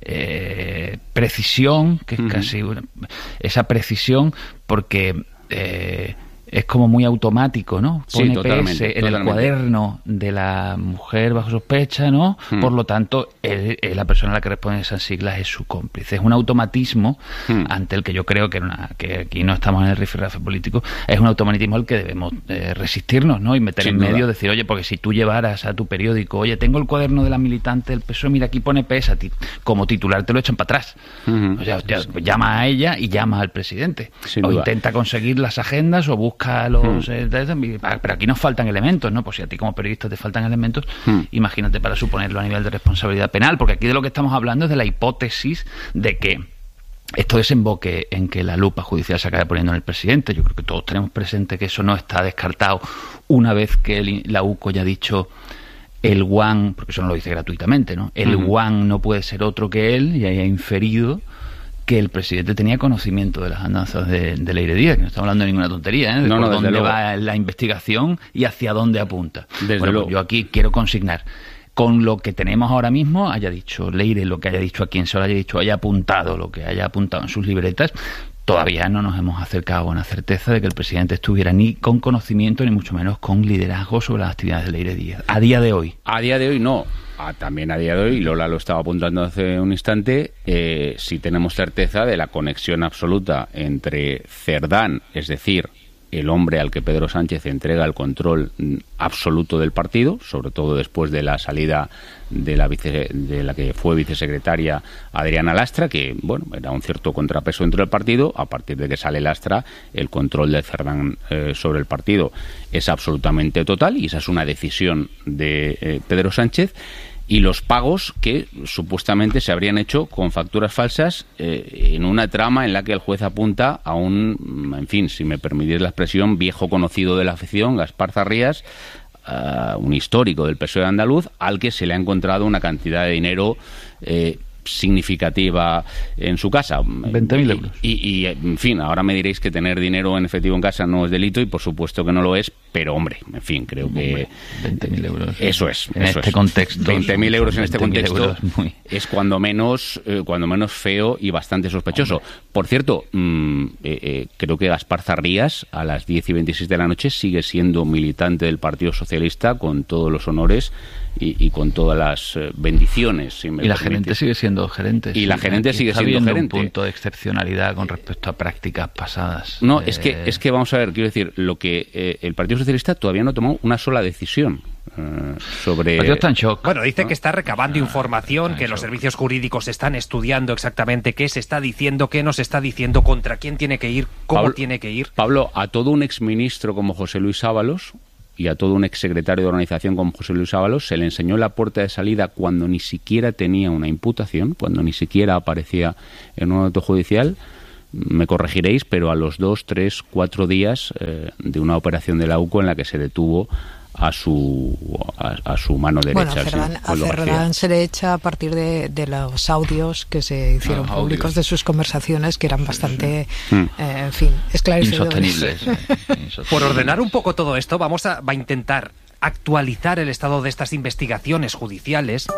S11: Eh, precisión, que es uh-huh. casi una, esa precisión, porque. Eh, es como muy automático, ¿no? Pone
S19: sí,
S11: P S en
S19: totalmente.
S11: el cuaderno de la mujer bajo sospecha, ¿no? Hmm. Por lo tanto, él, él, la persona a la que responde esas siglas es su cómplice. Es un automatismo hmm. ante el que yo creo que, una, que aquí no estamos en el rifirrafe político, es un automatismo al que debemos eh, resistirnos, ¿no? Y meter Sin en duda. medio, decir, oye, porque si tú llevaras a tu periódico, oye, tengo el cuaderno de la militante del P S O E, mira, aquí pone P S, a ti, como titular te lo echan para atrás. Hmm. O sea, hostia, pues llama a ella y llama al presidente. Sin o duda. Intenta conseguir las agendas o busca a los... Hmm. Eh, pero aquí nos faltan elementos, ¿no? Pues si a ti como periodista te faltan elementos, hmm. imagínate para suponerlo a nivel de responsabilidad penal, porque aquí de lo que estamos hablando es de la hipótesis de que esto desemboque en que la lupa judicial se acabe poniendo en el presidente. Yo creo que todos tenemos presente que eso no está descartado una vez que el, la U C O ya ha dicho el guan, porque eso no lo dice gratuitamente, ¿no? El uh-huh. guan no puede ser otro que él, y haya inferido que el presidente tenía conocimiento de las andanzas de, de Leire Díez, que no estamos hablando de ninguna tontería, ¿eh? De no, por no, dónde luego. va la investigación y hacia dónde apunta.
S19: Desde
S11: bueno,
S19: luego.
S11: Yo aquí quiero consignar, con lo que tenemos ahora mismo, haya dicho Leire, lo que haya dicho a quien se lo haya dicho, haya apuntado lo que haya apuntado en sus libretas, todavía no nos hemos acercado a buena certeza de que el presidente estuviera ni con conocimiento, ni mucho menos con liderazgo sobre las actividades de Leire Díez. A día de hoy.
S19: A día de hoy no. Ah, también a día de hoy, Lola lo estaba apuntando hace un instante, eh, sí tenemos certeza de la conexión absoluta entre Cerdán, es decir, el hombre al que Pedro Sánchez entrega el control absoluto del partido, sobre todo después de la salida de la vice, de la que fue vicesecretaria Adriana Lastra, que bueno, era un cierto contrapeso dentro del partido. A partir de que sale Lastra, el control de Cerdán eh, sobre el partido es absolutamente total, y esa es una decisión de eh, Pedro Sánchez. Y los pagos que supuestamente se habrían hecho con facturas falsas eh, en una trama en la que el juez apunta a un, en fin, si me permitís la expresión, viejo conocido de la afición, Gaspar Zarrías, uh, un histórico del P S O E andaluz, al que se le ha encontrado una cantidad de dinero eh, significativa en su casa.
S11: veinte mil euros.
S19: Y, y, en fin, ahora me diréis que tener dinero en efectivo en casa no es delito, y por supuesto que no lo es, pero hombre, en fin, creo que
S11: veinte mil euros.
S19: Eso es.
S11: En
S19: eso
S11: este
S19: es.
S11: contexto.
S19: veinte mil euros en este contexto
S11: muy...
S19: es cuando menos eh, cuando menos feo y bastante sospechoso. Hombre. Por cierto, mmm, eh, eh, creo que Gaspar Zarrías a las diez y veintiséis de la noche sigue siendo militante del Partido Socialista con todos los honores y, y con todas las eh, bendiciones. Si me
S11: y la
S19: permite.
S11: gerente sigue siendo gerente.
S19: Y sí, la gerente sigue
S11: está
S19: siendo gerente.
S11: un punto de excepcionalidad con respecto a prácticas pasadas.
S19: No,
S11: eh...
S19: es que es que vamos a ver, quiero decir, lo que eh, el Partido Socialista todavía no ha tomado una sola decisión. eh, sobre...
S11: Pero está en shock,
S9: bueno, dice
S11: ¿no?
S9: que está recabando información, que los servicios jurídicos están estudiando exactamente qué se está diciendo, qué nos está diciendo, contra quién tiene que ir, cómo
S19: Pablo,
S9: tiene que ir.
S19: Pablo, a todo un exministro como José Luis Ábalos y a todo un exsecretario de organización como José Luis Ábalos se le enseñó la puerta de salida cuando ni siquiera tenía una imputación, cuando ni siquiera aparecía en un auto judicial. Me corregiréis, pero a los dos, tres, cuatro días eh, de una operación de la U C O en la que se detuvo a su a, a su mano derecha.
S17: Bueno, a Cerdán, a Cerdán se le echa a partir de, de los audios que se hicieron ah, públicos audios. de sus conversaciones, que eran bastante, sí. eh, en fin, esclarecedores.
S9: Insostenibles. Por ordenar un poco todo esto, vamos a, va a intentar actualizar el estado de estas investigaciones judiciales.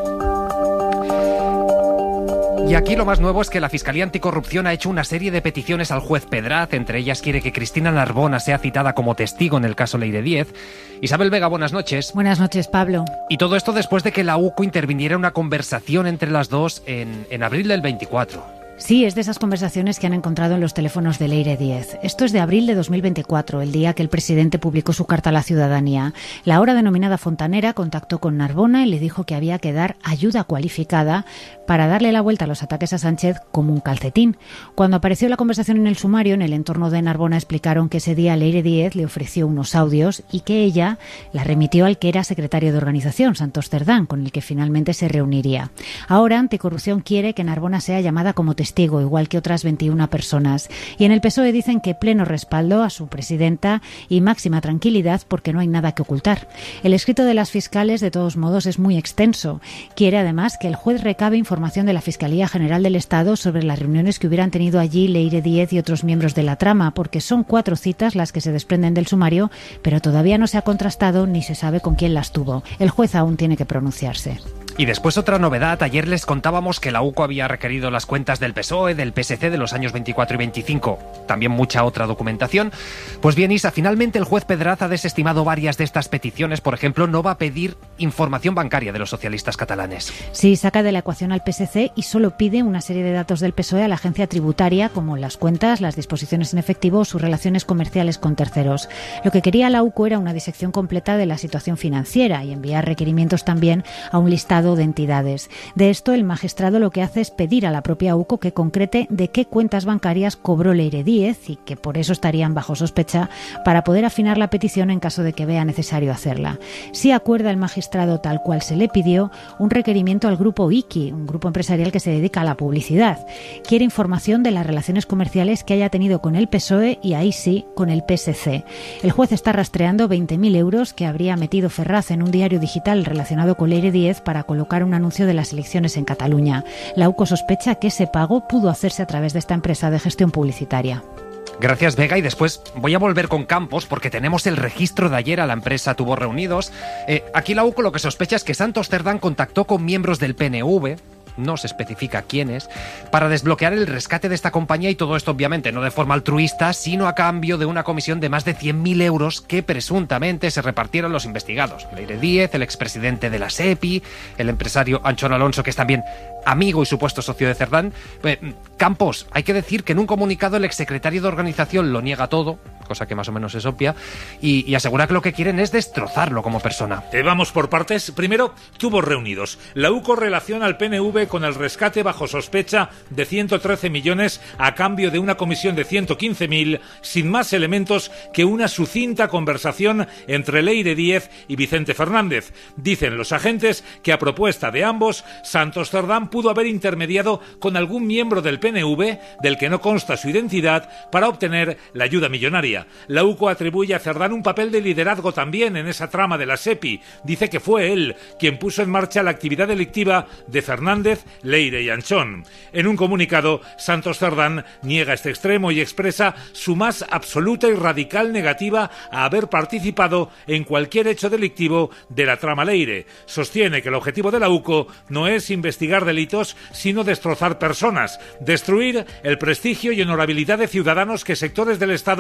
S9: Y aquí lo más nuevo es que la Fiscalía Anticorrupción ha hecho una serie de peticiones al juez Pedraz. Entre ellas quiere que Cristina Narbona sea citada como testigo en el caso Leire Díez. Isabel Vega, buenas noches.
S20: Buenas noches, Pablo.
S9: Y todo esto después de que la U C O interviniera en una conversación entre las dos en, en abril del veinticuatro.
S20: Sí, es de esas conversaciones que han encontrado en los teléfonos de Leire Díez. Esto es de abril de dos mil veinticuatro, el día que el presidente publicó su carta a la ciudadanía. La ahora denominada Fontanera contactó con Narbona y le dijo que había que dar ayuda cualificada para darle la vuelta a los ataques a Sánchez como un calcetín. Cuando apareció la conversación en el sumario, en el entorno de Narbona explicaron que ese día Leire Díez le ofreció unos audios y que ella la remitió al que era secretario de organización, Santos Cerdán, con el que finalmente se reuniría. Ahora, Anticorrupción quiere que Narbona sea llamada como testigo testigo, igual que otras veintiuna personas. Y en el P S O E dicen que pleno respaldo a su presidenta y máxima tranquilidad porque no hay nada que ocultar. El escrito de las fiscales, de todos modos, es muy extenso. Quiere además que el juez recabe información de la Fiscalía General del Estado sobre las reuniones que hubieran tenido allí Leire Díez y otros miembros de la trama, porque son cuatro citas las que se desprenden del sumario, pero todavía no se ha contrastado ni se sabe con quién las tuvo. El juez aún tiene que pronunciarse.
S9: Y después otra novedad, ayer les contábamos que la U C O había requerido las cuentas del P S O E, del P S C de los años veinticuatro y veinticinco, también mucha otra documentación. Pues bien, Isa, finalmente el juez Pedraz ha desestimado varias de estas peticiones. Por ejemplo, no va a pedir información bancaria de los socialistas catalanes.
S20: Sí, saca de la ecuación al P S C y solo pide una serie de datos del P S O E a la agencia tributaria, como las cuentas, las disposiciones en efectivo o sus relaciones comerciales con terceros. Lo que quería la U C O era una disección completa de la situación financiera y enviar requerimientos también a un listado de entidades. De esto, el magistrado lo que hace es pedir a la propia U C O que concrete de qué cuentas bancarias cobró Leire Díez y que por eso estarían bajo sospecha, para poder afinar la petición en caso de que vea necesario hacerla. Sí acuerda el magistrado, tal cual se le pidió, un requerimiento al grupo Iki, un grupo empresarial que se dedica a la publicidad. Quiere información de las relaciones comerciales que haya tenido con el P S O E y ahí sí, con el P S C. El juez está rastreando veinte mil euros que habría metido Ferraz en un diario digital relacionado con Leire Díez para colocar un anuncio de las elecciones en Cataluña. La U C O sospecha que ese pago pudo hacerse a través de esta empresa de gestión publicitaria.
S9: Gracias, Vega, y después voy a volver con Campos porque tenemos el registro de ayer a la empresa Tubos Reunidos. Eh, aquí la U C O lo que sospecha es que Santos Cerdán contactó con miembros del P N V, no se especifica quiénes, para desbloquear el rescate de esta compañía, y todo esto obviamente no de forma altruista, sino a cambio de una comisión de más de cien mil euros que presuntamente se repartieron los investigados. Leire Díez, el expresidente de la SEPI, el empresario Anchón Alonso, que es también amigo y supuesto socio de Cerdán. Eh, Campos, hay que decir que en un comunicado el exsecretario de organización lo niega todo, cosa que más o menos es obvia, y, y asegura que lo que quieren es destrozarlo como persona.
S13: Eh, vamos por partes. Primero, Tubos Reunidos. La U C O relaciona al P N V con el rescate bajo sospecha de ciento trece millones a cambio de una comisión de ciento quince mil, sin más elementos que una sucinta conversación entre Leire Díez y Vicente Fernández. Dicen los agentes que a propuesta de ambos, Santos Cerdán pudo haber intermediado con algún miembro del P N V, del que no consta su identidad, para obtener la ayuda millonaria. La U C O atribuye a Cerdán un papel de liderazgo también en esa trama de la SEPI. Dice que fue él quien puso en marcha la actividad delictiva de Fernández, Leire y Anchón. En un comunicado, Santos Cerdán niega este extremo y expresa su más absoluta y radical negativa a haber participado en cualquier hecho delictivo de la trama Leire. Sostiene que el objetivo de la U C O no es investigar delitos, sino destrozar personas, destruir el prestigio y honorabilidad de ciudadanos que sectores del Estado perciben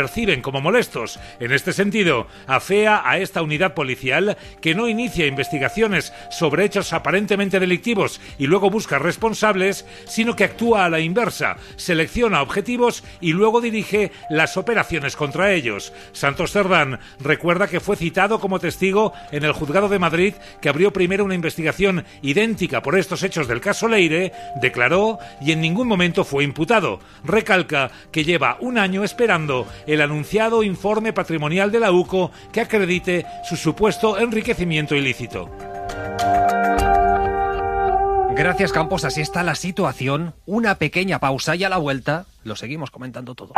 S13: perciben como molestos. En este sentido, afea a esta unidad policial que no inicia investigaciones sobre hechos aparentemente delictivos y luego busca responsables, sino que actúa a la inversa, selecciona objetivos y luego dirige las operaciones contra ellos. Santos Cerdán recuerda que fue citado como testigo en el juzgado de Madrid, que abrió primero una investigación idéntica por estos hechos del caso Leire, declaró y en ningún momento fue imputado. Recalca que lleva un año esperando el anunciado informe patrimonial de la U C O que acredite su supuesto enriquecimiento ilícito.
S9: Gracias, Campos. Así está la situación. Una pequeña pausa y a la vuelta lo seguimos comentando todo.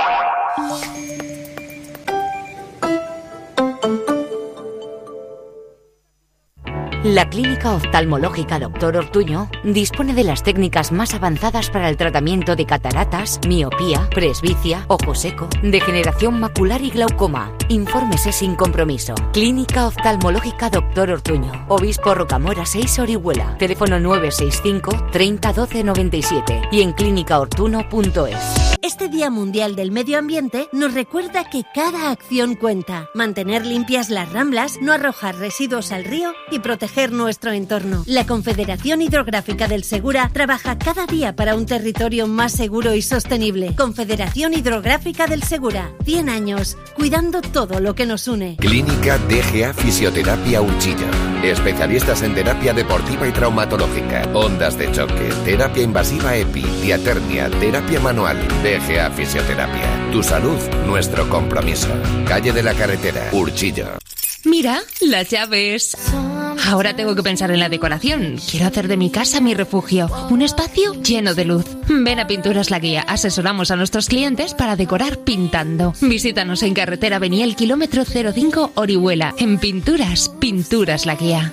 S21: La Clínica Oftalmológica Doctor Ortuño dispone de las técnicas más avanzadas para el tratamiento de cataratas, miopía, presbicia, ojo seco, degeneración macular y glaucoma. Infórmese sin compromiso. Clínica Oftalmológica Doctor Ortuño, Obispo Rocamora seis, Orihuela. Teléfono nueve seis cinco, treinta, doce, noventa y siete y en clínica ortuno punto es.
S5: Este Día Mundial del Medio Ambiente nos recuerda que cada acción cuenta. Mantener limpias las ramblas, no arrojar residuos al río y proteger nuestro entorno. La Confederación Hidrográfica del Segura trabaja cada día para un territorio más seguro y sostenible. Confederación Hidrográfica del Segura. cien años, cuidando todo lo que nos une.
S7: Clínica D G A Fisioterapia Urchillo. Especialistas en terapia deportiva y traumatológica, ondas de choque, terapia invasiva EPI, diatermia, terapia manual. D G A Fisioterapia. Tu salud, nuestro compromiso. Calle de la Carretera, Urchillo.
S22: Mira, las llaves. Ahora tengo que pensar en la decoración. Quiero hacer de mi casa mi refugio, un espacio lleno de luz. Ven a Pinturas La Guía. Asesoramos a nuestros clientes para decorar pintando. Visítanos en Carretera Beniel, kilómetro cero cinco, Orihuela. En Pinturas, Pinturas La Guía.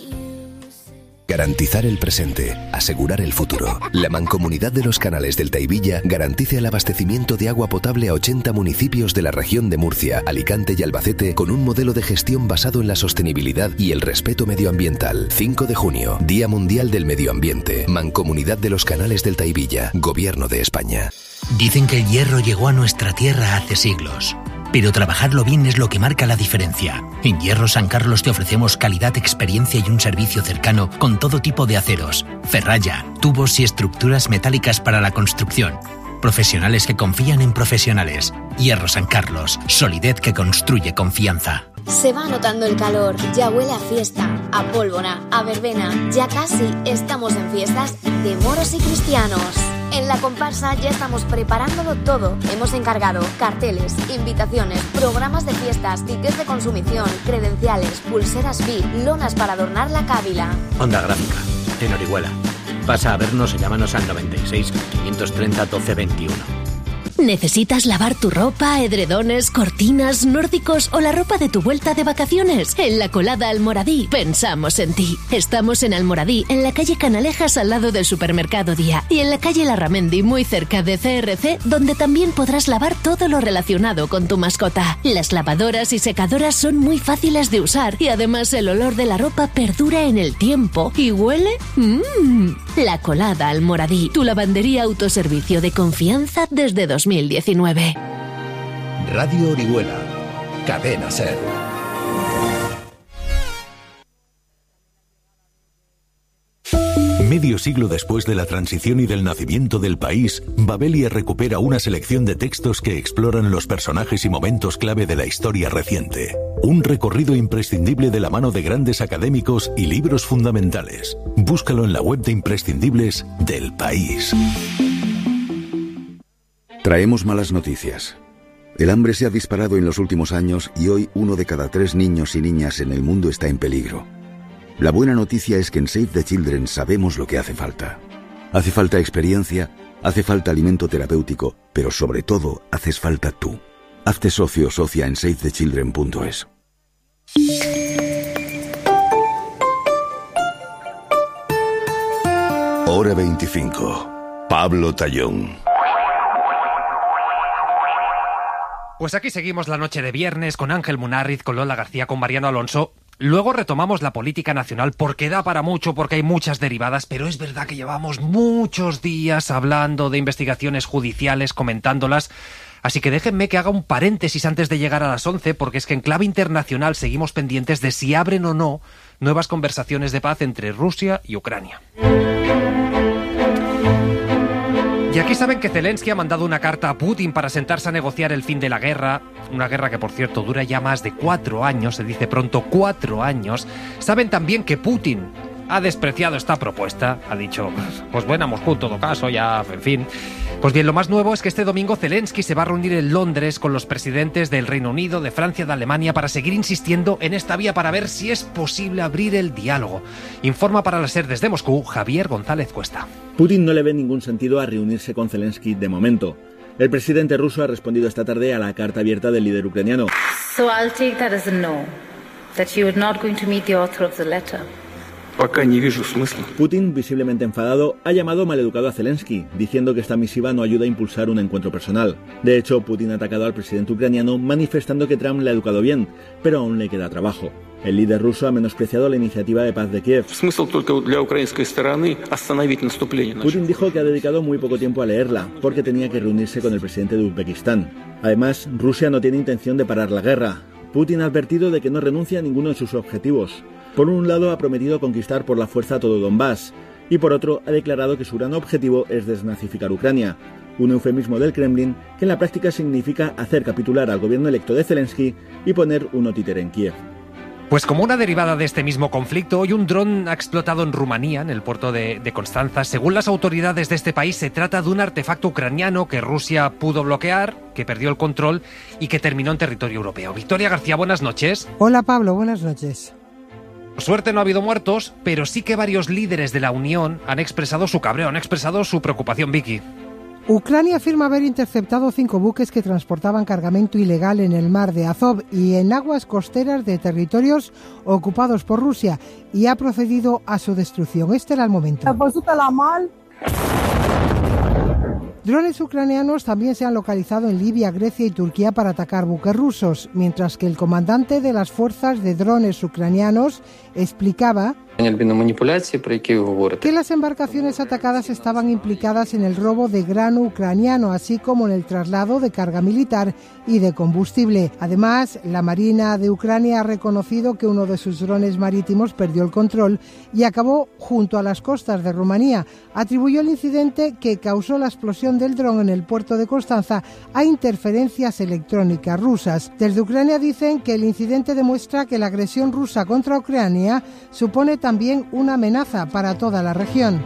S8: Garantizar el presente, asegurar el futuro. La Mancomunidad de los Canales del Taivilla garantiza el abastecimiento de agua potable a ochenta municipios de la región de Murcia, Alicante y Albacete con un modelo de gestión basado en la sostenibilidad y el respeto medioambiental. cinco de junio, Día Mundial del Medio Ambiente. Mancomunidad de los Canales del Taivilla, Gobierno de España.
S23: Dicen que el hierro llegó a nuestra tierra hace siglos. Pero trabajarlo bien es lo que marca la diferencia. En Hierro San Carlos te ofrecemos calidad, experiencia y un servicio cercano con todo tipo de aceros, ferralla, tubos y estructuras metálicas para la construcción. Profesionales que confían en profesionales. Hierro San Carlos, solidez que construye confianza.
S24: Se va notando el calor, ya huele a fiesta, a pólvora, a verbena. Ya casi estamos en fiestas de moros y cristianos. En la comparsa ya estamos preparándolo todo. Hemos encargado carteles, invitaciones, programas de fiestas, tickets de consumición, credenciales, pulseras V I P, lonas para adornar la cávila.
S25: Onda Gráfica, en Orihuela. Pasa a vernos o llámanos al noventa y seis, quinientos treinta, doce, veintiuno.
S26: ¿Necesitas lavar tu ropa, edredones, cortinas, nórdicos o la ropa de tu vuelta de vacaciones? En La Colada Almoradí pensamos en ti. Estamos en Almoradí, en la calle Canalejas al lado del supermercado Día y en la calle Larramendi muy cerca de C R C, donde también podrás lavar todo lo relacionado con tu mascota. Las lavadoras y secadoras son muy fáciles de usar y además el olor de la ropa perdura en el tiempo. ¿Y huele? ¡Mmm! La Colada Almoradí, tu lavandería autoservicio de confianza desde dos mil diecinueve.
S8: Radio Orihuela, Cadena SER.
S27: Medio siglo después de la transición y del nacimiento del país, Babelia recupera una selección de textos que exploran los personajes y momentos clave de la historia reciente. Un recorrido imprescindible de la mano de grandes académicos y libros fundamentales. Búscalo en la web de imprescindibles del país.
S28: Traemos malas noticias. El hambre se ha disparado en los últimos años y hoy uno de cada tres niños y niñas en el mundo está en peligro. La buena noticia es que en Save the Children sabemos lo que hace falta. Hace falta experiencia, hace falta alimento terapéutico, pero sobre todo haces falta tú. Hazte socio o socia en save the children punto es. Hora veinticinco. Pablo Tallón.
S9: Pues aquí seguimos la noche de viernes con Ángel Munárriz, con Lola García, con Mariano Alonso. Luego retomamos la política nacional porque da para mucho, porque hay muchas derivadas, pero es verdad que llevamos muchos días hablando de investigaciones judiciales, comentándolas. Así que déjenme que haga un paréntesis antes de llegar a las once, porque es que en clave internacional seguimos pendientes de si abren o no nuevas conversaciones de paz entre Rusia y Ucrania. Y aquí saben que Zelensky ha mandado una carta a Putin para sentarse a negociar el fin de la guerra, una guerra que, por cierto, dura ya más de cuatro años, se dice pronto cuatro años. Saben también que Putin ha despreciado esta propuesta, ha dicho, pues bueno, Moscú en todo caso, ya, en fin. Pues bien, lo más nuevo es que este domingo Zelensky se va a reunir en Londres con los presidentes del Reino Unido, de Francia, de Alemania, para seguir insistiendo en esta vía para ver si es posible abrir el diálogo. Informa para la SER desde Moscú, Javier González Cuesta.
S1: Putin no le ve ningún sentido a reunirse con Zelensky de momento. El presidente ruso ha respondido esta tarde a la carta abierta del líder ucraniano.
S2: So I'll take that as a no, that you are not going to meet the author of the letter.
S1: Putin, visiblemente enfadado, ha llamado maleducado a Zelensky, diciendo que esta misiva no ayuda a impulsar un encuentro personal. De hecho, Putin ha atacado al presidente ucraniano manifestando que Trump le ha educado bien, pero aún le queda trabajo. El líder ruso ha menospreciado la iniciativa de paz de Kiev. Putin dijo que ha dedicado muy poco tiempo a leerla, porque tenía que reunirse con el presidente de Uzbekistán. Además, Rusia no tiene intención de parar la guerra. Putin ha advertido de que no renuncia a ninguno de sus objetivos. Por un lado, ha prometido conquistar por la fuerza todo Donbass, y por otro, ha declarado que su gran objetivo es desnazificar Ucrania, un eufemismo del Kremlin que en la práctica significa hacer capitular al gobierno electo de Zelensky y poner un títere en Kiev.
S9: Pues como una derivada de este mismo conflicto, hoy un dron ha explotado en Rumanía, en el puerto de, de Constanza. Según las autoridades de este país, se trata de un artefacto ucraniano que Rusia pudo bloquear, que perdió el control y que terminó en territorio europeo. Victoria García, buenas noches.
S3: Hola Pablo, buenas noches.
S9: Por suerte no ha habido muertos, pero sí que varios líderes de la Unión han expresado su cabreo, han expresado su preocupación, Vicky.
S3: Ucrania afirma haber interceptado cinco buques que transportaban cargamento ilegal en el mar de Azov y en aguas costeras de territorios ocupados por Rusia y ha procedido a su destrucción. Este era el momento. Drones ucranianos también se han localizado en Libia, Grecia y Turquía para atacar buques rusos, mientras que el comandante de las fuerzas de drones ucranianos explicaba que las embarcaciones atacadas estaban implicadas en el robo de grano ucraniano, así como en el traslado de carga militar y de combustible. Además, la Marina de Ucrania ha reconocido que uno de sus drones marítimos perdió el control y acabó junto a las costas de Rumanía. Atribuyó el incidente que causó la explosión del dron en el puerto de Constanza a interferencias electrónicas rusas. Desde Ucrania dicen que el incidente demuestra que la agresión rusa contra Ucrania supone también una amenaza para toda la región.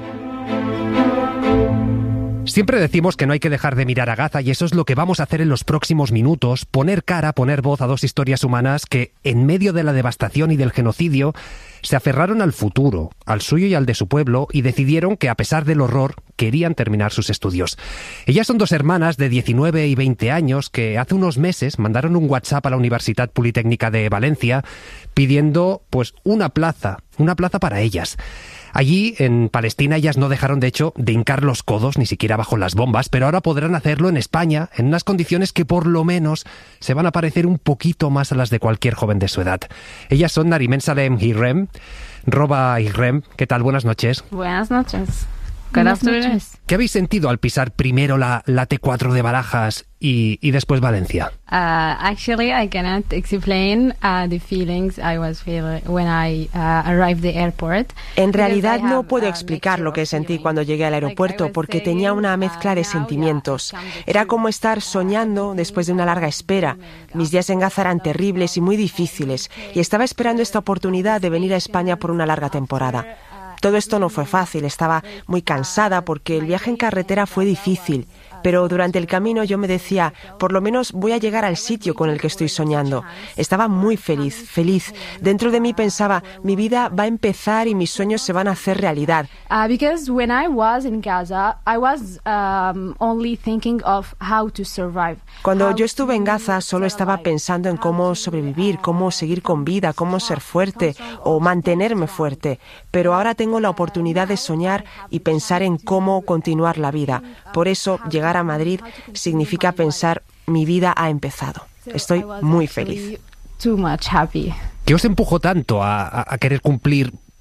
S9: Siempre decimos que no hay que dejar de mirar a Gaza y eso es lo que vamos a hacer en los próximos minutos, poner cara, poner voz a dos historias humanas que, en medio de la devastación y del genocidio, se aferraron al futuro, al suyo y al de su pueblo, y decidieron que, a pesar del horror, querían terminar sus estudios. Ellas son dos hermanas de diecinueve y veinte años que hace unos meses mandaron un WhatsApp a la Universidad Politécnica de Valencia pidiendo, pues, una plaza, una plaza para ellas. Allí, en Palestina, ellas no dejaron, de hecho, de hincar los codos, ni siquiera bajo las bombas, pero ahora podrán hacerlo en España, en unas condiciones que por lo menos se van a parecer un poquito más a las de cualquier joven de su edad. Ellas son Narimen Salem Hirrem, Roba Hirrem. ¿Qué tal? Buenas noches.
S4: Buenas noches. Good afternoon.
S9: ¿Qué habéis sentido al pisar primero la, la T cuatro de Barajas y, y después Valencia?
S4: Uh, actually, I cannot explain uh, the feelings I was feeling when I uh, arrived the airport.
S6: En realidad no puedo explicar lo que sentí cuando llegué al aeropuerto porque tenía una mezcla de sentimientos. Era como estar soñando después de una larga espera. Mis días en Gaza eran terribles y muy difíciles y estaba esperando esta oportunidad de venir a España por una larga temporada. Todo esto no fue fácil, estaba muy cansada porque el viaje en carretera fue difícil, pero durante el camino yo me decía, por lo menos voy a llegar al sitio con el que estoy soñando. Estaba muy feliz, feliz. Dentro de mí pensaba, mi vida va a empezar y mis sueños se van a hacer realidad.
S4: Uh, because when I was in Gaza, I was um, only thinking of how to survive.
S6: Cuando yo estuve en Gaza solo estaba pensando en cómo sobrevivir, cómo seguir con vida, cómo ser fuerte o mantenerme fuerte. Pero ahora tengo la oportunidad de soñar y pensar en cómo continuar la vida. Por eso, llegar a Madrid significa pensar, mi vida ha empezado. Estoy muy feliz.
S4: Too much happy.
S9: ¿Qué os empujó tanto a, a, a querer cumplir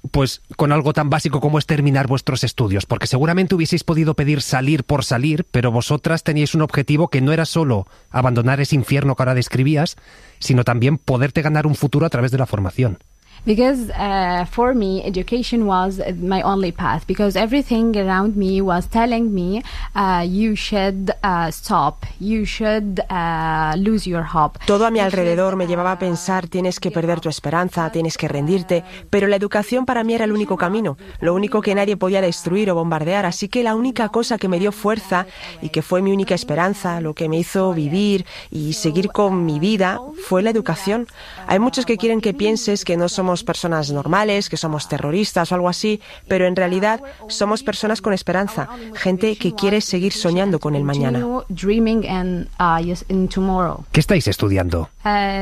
S9: pues con algo tan básico como es terminar vuestros estudios? Porque seguramente hubieseis podido pedir salir por salir, pero vosotras teníais un objetivo que no era solo abandonar ese infierno que ahora describías, sino también poderte ganar un futuro a través de la formación.
S4: Because uh, for me, education was my only path. Because everything around me was telling me, uh, you should uh, stop, you should uh, lose your hope.
S6: Todo a mi alrededor me llevaba a pensar, tienes que perder tu esperanza, tienes que rendirte. Pero la educación para mí era el único camino, lo único que nadie podía destruir o bombardear. Así que la única cosa que me dio fuerza y que fue mi única esperanza, lo que me hizo vivir y seguir con mi vida, fue la educación. Hay muchos que quieren que pienses que no somos personas normales, que somos terroristas o algo así, pero en realidad somos personas con esperanza, gente que quiere seguir soñando con el mañana.
S9: ¿Qué estáis estudiando?
S4: Uh,